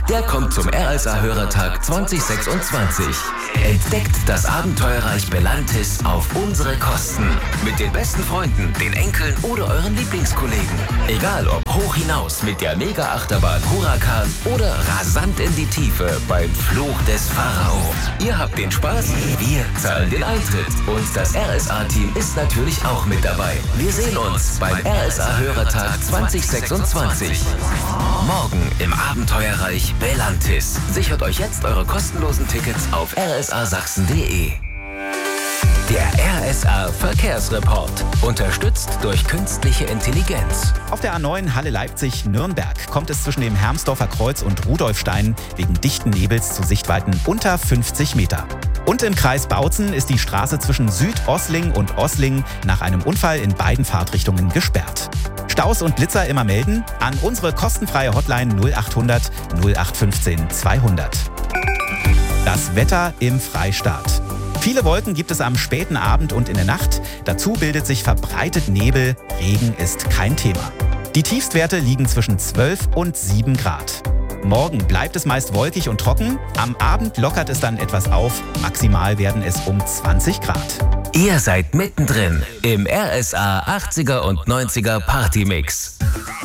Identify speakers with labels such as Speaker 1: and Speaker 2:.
Speaker 1: der kommt zum RSA-Hörertag 2026. Entdeckt das Abenteuerreich Belantis auf unsere Kosten. Mit den besten Freunden, den Enkeln oder euren Lieblingskollegen. Egal ob hoch hinaus mit der Mega-Achterbahn Huracan oder rasant in die Tiefe beim Fluch des Pharao. Ihr habt den Spaß, wir zahlen den Eintritt. Und das RSA-Team ist natürlich auch mit dabei. Wir sehen uns beim RSA-Hörertag 2026. Morgen im Abenteuerreich Belantis. Sichert euch jetzt eure kostenlosen Tickets auf rsasachsen.de. Der RSA Verkehrsreport. Unterstützt durch künstliche Intelligenz.
Speaker 2: Auf der A9 Halle Leipzig-Nürnberg kommt es zwischen dem Hermsdorfer Kreuz und Rudolfstein wegen dichten Nebels zu Sichtweiten unter 50 Meter. Und im Kreis Bautzen ist die Straße zwischen Südosling und Osling nach einem Unfall in beiden Fahrtrichtungen gesperrt. Staus und Blitzer immer melden an unsere kostenfreie Hotline 0800 0815 200. Das Wetter im Freistaat. Viele Wolken gibt es am späten Abend und in der Nacht. Dazu bildet sich verbreitet Nebel. Regen ist kein Thema. Die Tiefstwerte liegen zwischen 12 und 7 Grad. Morgen bleibt es meist wolkig und trocken. Am Abend lockert es dann etwas auf. Maximal werden es um 20 Grad.
Speaker 1: Ihr seid mittendrin im RSA 80er und 90er Partymix.